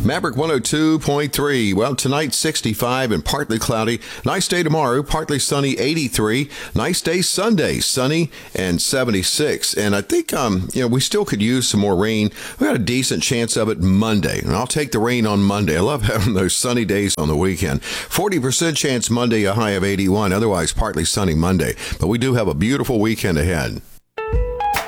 Maverick 102.3. Well, tonight 65 and partly cloudy. Nice day tomorrow, partly sunny 83. Nice day Sunday, sunny and 76. And I think we still could use some more rain. We got a decent chance of it Monday, and I'll take the rain on Monday. I love having those sunny days on the weekend. 40% chance Monday, a high of 81. Otherwise, partly sunny Monday. But we do have a beautiful weekend ahead.